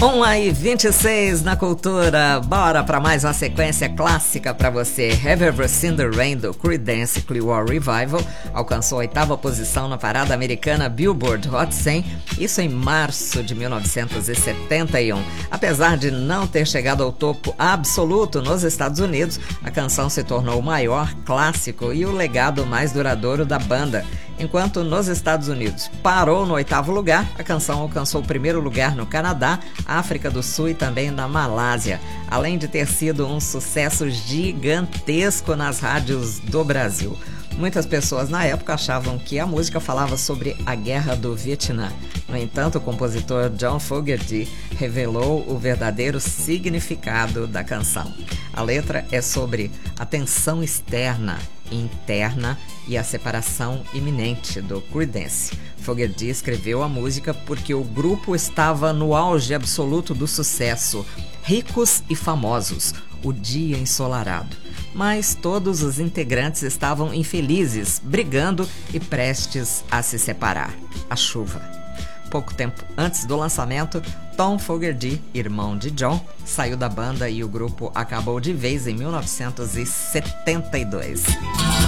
1h26 na Cultura. Bora para mais uma sequência clássica para você. Have You Ever Seen the Rain, do Creedence Clearwater Revival, alcançou a 8ª posição na parada americana Billboard Hot 100, isso em março de 1971. Apesar de não ter chegado ao topo absoluto nos Estados Unidos, a canção se tornou o maior clássico e o legado mais duradouro da banda. Enquanto nos Estados Unidos parou no 8º lugar, a canção alcançou o 1º lugar no Canadá, África do Sul e também na Malásia, além de ter sido um sucesso gigantesco nas rádios do Brasil. Muitas pessoas na época achavam que a música falava sobre a Guerra do Vietnã. No entanto, o compositor John Fogerty revelou o verdadeiro significado da canção. A letra é sobre a tensão externa e interna e a separação iminente do Creedence. Fogerty escreveu a música porque o grupo estava no auge absoluto do sucesso, ricos e famosos, o dia ensolarado. Mas todos os integrantes estavam infelizes, brigando e prestes a se separar. A chuva. Pouco tempo antes do lançamento, Tom Fogerty, irmão de John, saiu da banda e o grupo acabou de vez em 1972.